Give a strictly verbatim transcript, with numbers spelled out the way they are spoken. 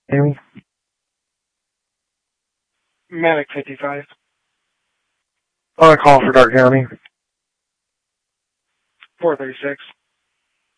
Amy? Manic fifty-five. On a call for Dark County. four thirty-six.